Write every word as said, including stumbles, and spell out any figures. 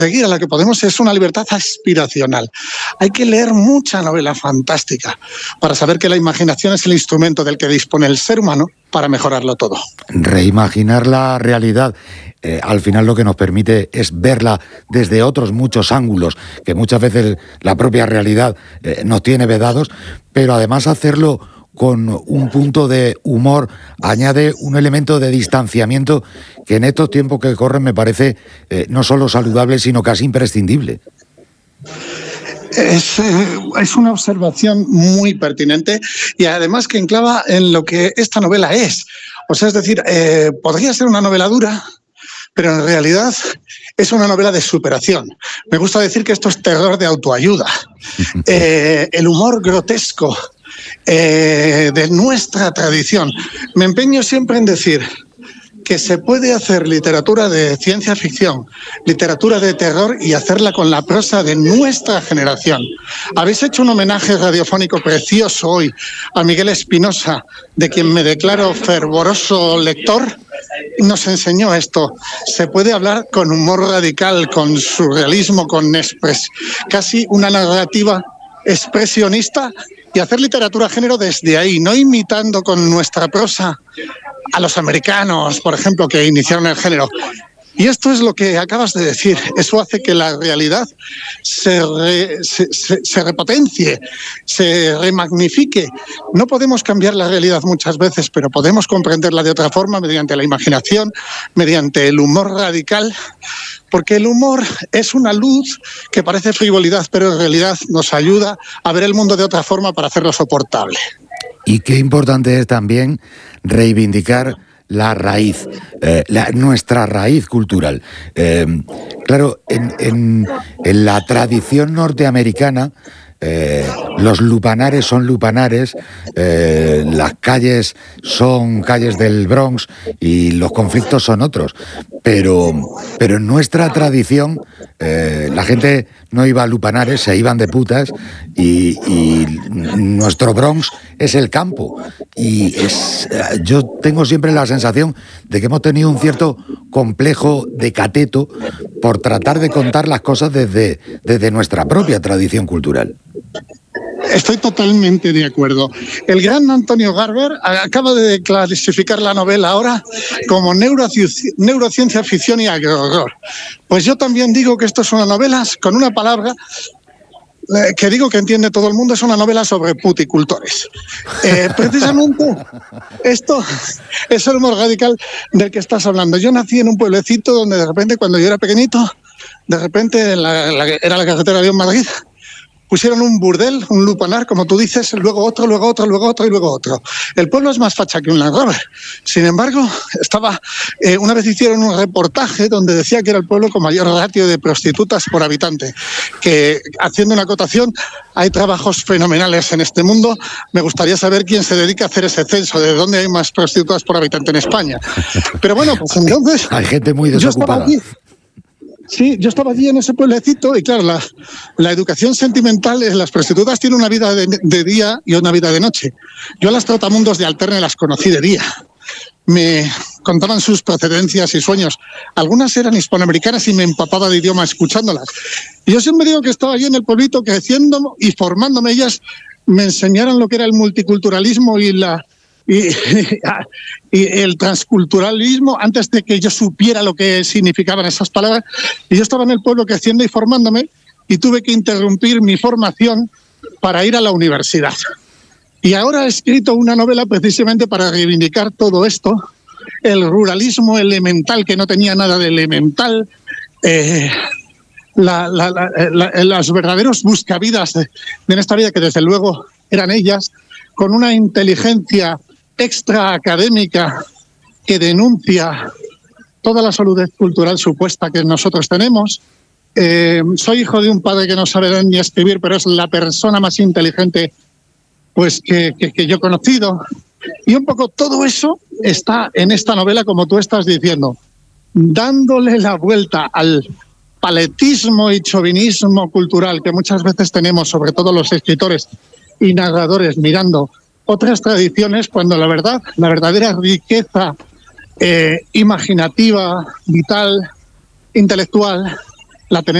a la que podemos es una libertad aspiracional. Hay que leer mucha novela fantástica para saber que la imaginación es el instrumento del que dispone el ser humano para mejorarlo todo. Reimaginar la realidad, eh, al final lo que nos permite es verla desde otros muchos ángulos, que muchas veces la propia realidad eh, nos tiene vedados, pero además hacerlo con un punto de humor, añade un elemento de distanciamiento que en estos tiempos que corren me parece eh, no solo saludable, sino casi imprescindible. Es, eh, es una observación muy pertinente y además que enclava en lo que esta novela es. O sea, es decir, eh, podría ser una novela dura, pero en realidad es una novela de superación. Me gusta decir que esto es terror de autoayuda. Eh, el humor grotesco Eh, de nuestra tradición. Me empeño siempre en decir que se puede hacer literatura de ciencia ficción, literatura de terror y hacerla con la prosa de nuestra generación. Habéis hecho un homenaje radiofónico precioso hoy a Miguel Espinosa, de quien me declaro fervoroso lector. Nos enseñó esto. Se puede hablar con humor radical, con surrealismo, con expres, casi una narrativa expresionista y hacer literatura género desde ahí, no imitando con nuestra prosa a los americanos, por ejemplo, que iniciaron el género. Y esto es lo que acabas de decir. Eso hace que la realidad se, re, se, se, se repotencie, se remagnifique. No podemos cambiar la realidad muchas veces, pero podemos comprenderla de otra forma mediante la imaginación, mediante el humor radical, porque el humor es una luz que parece frivolidad, pero en realidad nos ayuda a ver el mundo de otra forma para hacerlo soportable. Y qué importante es también reivindicar la raíz, eh, la, nuestra raíz cultural. Eh, claro, en, en, en la tradición norteamericana, eh, los lupanares son lupanares, eh, las calles son calles del Bronx y los conflictos son otros. Pero, pero en nuestra tradición, eh, la gente no iba a lupanares, se iban de putas y, y nuestro Bronx es el campo. Y es, yo tengo siempre la sensación de que hemos tenido un cierto complejo de cateto por tratar de contar las cosas desde, desde nuestra propia tradición cultural. Estoy totalmente de acuerdo. El gran Antonio Garber acaba de clasificar la novela ahora como neuroci- neurociencia ficción y agrohorror. Pues yo también digo que esto es una novela con una palabra eh, que digo que entiende todo el mundo, es una novela sobre puticultores. Eh, precisamente esto es el humor radical del que estás hablando. Yo nací en un pueblecito donde de repente, cuando yo era pequeñito, de repente la, la, era la carretera de Madrid, pusieron un burdel, un lupanar, como tú dices, luego otro, luego otro, luego otro y luego otro. El pueblo es más facha que un Land Rover. Sin embargo, estaba eh, una vez hicieron un reportaje donde decía que era el pueblo con mayor ratio de prostitutas por habitante. Que, haciendo una acotación, hay trabajos fenomenales en este mundo. Me gustaría saber quién se dedica a hacer ese censo, de dónde hay más prostitutas por habitante en España. Pero bueno, pues entonces... Hay gente muy desocupada. Sí, yo estaba allí en ese pueblecito y claro, la, la educación sentimental es las prostitutas tienen una vida de, de día y una vida de noche. Yo a las trotamundos de Alterne las conocí de día. Me contaban sus procedencias y sueños. Algunas eran hispanoamericanas y me empapaba de idioma escuchándolas. Y yo siempre digo que estaba allí en el pueblito creciendo y formándome. Ellas me enseñaron lo que era el multiculturalismo y la... Y, y el transculturalismo antes de que yo supiera lo que significaban esas palabras. Y yo estaba en el pueblo creciendo y formándome y tuve que interrumpir mi formación para ir a la universidad. Y ahora he escrito una novela precisamente para reivindicar todo esto, el ruralismo elemental, que no tenía nada de elemental, eh, la, la, la, la, los verdaderos buscavidas de, de esta vida, que desde luego eran ellas, con una inteligencia extra académica que denuncia toda la salud cultural supuesta que nosotros tenemos. Eh, soy hijo de un padre que no sabe leer ni escribir, pero es la persona más inteligente pues, que, que, que yo he conocido. Y un poco todo eso está en esta novela, como tú estás diciendo, dándole la vuelta al paletismo y chauvinismo cultural que muchas veces tenemos, sobre todo los escritores y narradores, mirando otras tradiciones, cuando la verdad, la verdadera riqueza eh, imaginativa, vital, intelectual, la tenemos